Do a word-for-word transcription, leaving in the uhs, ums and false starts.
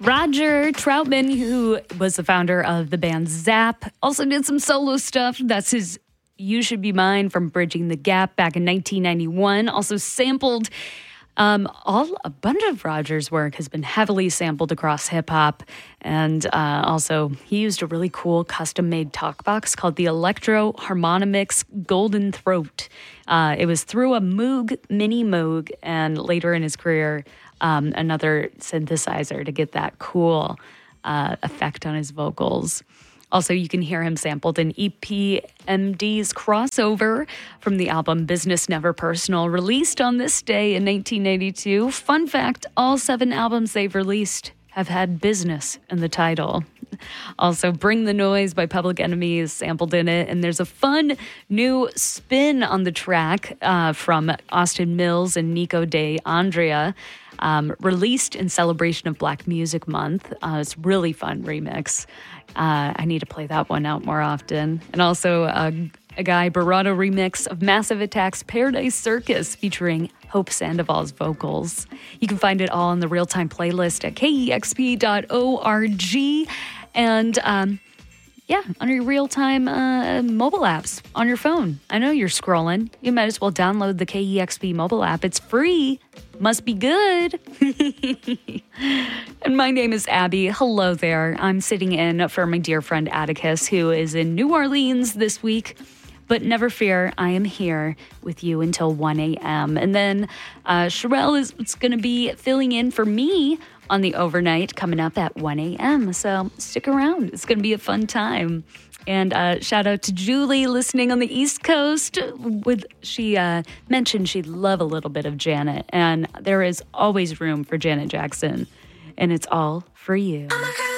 Roger Troutman, who was the founder of the band Zapp, also did some solo stuff. That's his You Should Be Mine from Bridging the Gap back in nineteen ninety-one. Also sampled um, all a bunch of Roger's work has been heavily sampled across hip-hop. And uh, also, he used a really cool custom-made talk box called the Electro Harmonimix Golden Throat. Uh, it was through a Moog, mini Moog, and later in his career, um, another synthesizer to get that cool uh, effect on his vocals. Also, you can hear him sampled in E P M D's Crossover from the album Business Never Personal, released on this day in nineteen ninety-two. Fun fact, all seven albums they've released have had business in the title. Also, Bring the Noise by Public Enemy is sampled in it, and there's a fun new spin on the track uh, from Austin Mills and Nico de Andrea, um, released in celebration of Black Music Month. Uh, it's a really fun remix. Uh, I need to play that one out more often. And also uh, a Guy Barato remix of Massive Attack's Paradise Circus featuring Hope Sandoval's vocals. You can find it all on the real-time playlist at K E X P dot org. And um, yeah, on your real-time uh, mobile apps on your phone. I know you're scrolling. You might as well download the K E X P mobile app. It's free. Must be good. And my name is Abby. Hello there. I'm sitting in for my dear friend Atticus, who is in New Orleans this week. But never fear, I am here with you until one a.m. And then uh, Sherelle is, is going to be filling in for me on the overnight coming up at one a.m. So stick around. It's going to be a fun time. And uh, shout out to Julie listening on the East Coast. With She uh, mentioned she'd love a little bit of Janet. And there is always room for Janet Jackson. And it's all for you.